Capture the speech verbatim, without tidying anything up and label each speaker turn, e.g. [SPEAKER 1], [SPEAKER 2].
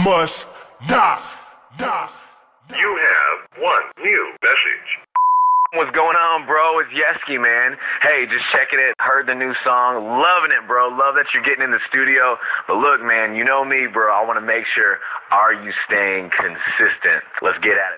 [SPEAKER 1] must not.
[SPEAKER 2] You have one new message.
[SPEAKER 3] What's going on, bro? It's Yeski, man. Hey, just checking it. Heard the new song. Loving it, bro. Love that you're getting in the studio. But look, man, you know me, bro. I want to make sure, are you staying consistent? Let's get at it.